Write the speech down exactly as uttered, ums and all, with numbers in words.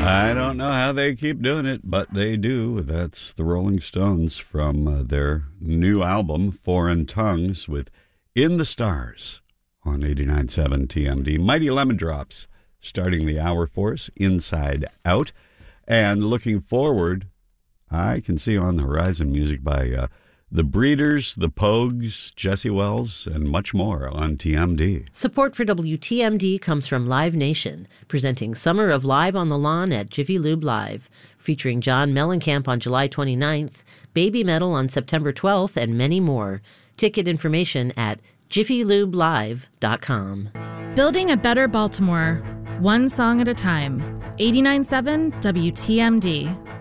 I don't know how they keep doing it, but they do. That's the Rolling Stones from uh, their new album, Foreign Tongues, with In the Stars on eighty-nine point seven T M D. Mighty Lemon Drops starting the hour for us, Inside Out. And looking forward, I can see on the horizon music by uh, The Breeders, The Pogues, Jesse Wells, and much more on T M D. Support for W T M D comes from Live Nation, presenting Summer of Live on the Lawn at Jiffy Lube Live, featuring John Mellencamp on July twenty-ninth, Baby Metal on September twelfth, and many more. Ticket information at jiffy lube live dot com. Building a better Baltimore, one song at a time. eighty-nine point seven W T M D.